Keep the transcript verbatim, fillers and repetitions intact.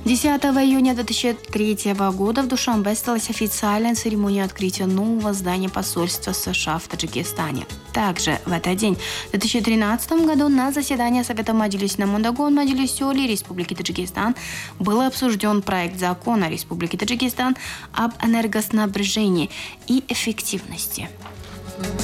десятого июня две тысячи третьего года в Душанбе состоялась официальная церемония открытия нового здания посольства США в Таджикистане. Также в этот день, в две тысячи тринадцатом году, на заседании Совета Маджлис Намундагон Маджлис Оли Республики Таджикистан был обсужден проект закона Республики Таджикистан об энергоснабжении и эффективности.